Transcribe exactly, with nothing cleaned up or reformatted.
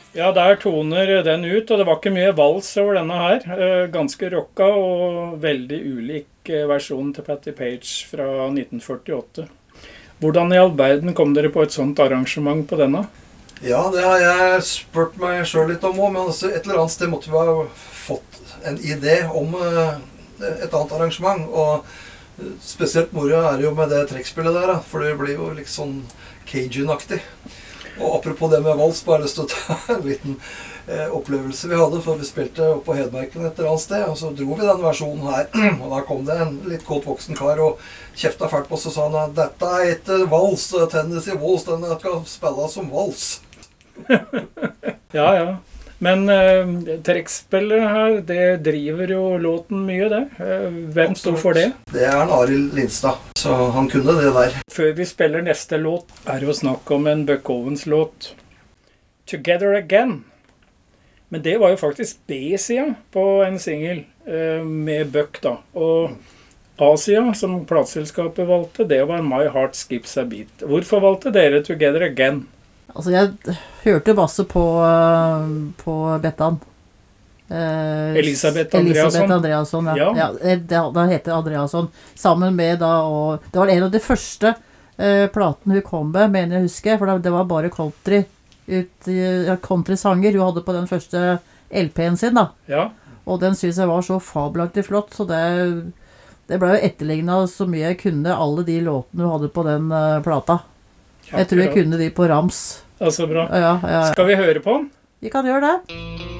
Ja, der toner den ut, og det var ikke mye vals over denne her. Eh, ganske rocka og veldig ulik eh, versjon til Patti Page fra nitten førtiåtte. Hvordan i all verden kom dere på et sånt arrangement på denne? Ja, det har jeg spurt meg selv litt om også, men altså, et eller annet sted måtte vi ha fått en idé om eh, et annet arrangement, og spesielt moro er det jo med det trekkspillet der, da, for det blir jo litt sånn Cajun-aktig. Og apropos det med vals, bare lyst til å ta en liten eh, opplevelse vi hadde, for vi spilte opp på Hedmarken et eller annet sted, og så dro vi den versjonen her, og da kom det en litt godt voksen kar og kjefta fælt på oss og sa han, dette er ikke vals, Tennessee Waltz, den skal spille som vals. Ja, ja. Men eh, trekkspillet her, det driver jo låten mye, det. Eh, hvem sto for det? Det er en Arild Lindstad, så han kunne det der. Før vi spiller neste låt, er det jo snakk om en Buck Owens-låt. Together Again. Men det var jo faktisk B-sida på en single eh, med Buck, da. Og A-sida, som plateselskapet valgte, det var My Heart Skips a Beat. Hvorfor valgte dere Together Again? Altså, jeg hørte masse på, på Bettan. Eh, Elisabeth Andreasson. Elisabeth Andreasson, ja. Ja. ja det, da heter Andreasson. Sammen med da, og det var en av de første eh, platene hun kom med, mener jeg husker, for det var bare country, ut, ja, country-sanger hun hadde på den første L P-en sin, da. Ja. Og den synes jeg var så fabelaktig flott, så det, det ble jo etterlignet så mye jeg kunne, alle de låtene hun hadde på den uh, plata. Jeg tror jeg kunne de på rams. Altså bra. Ja, ja, ja. Skal vi høre på den? Vi kan gjøre det.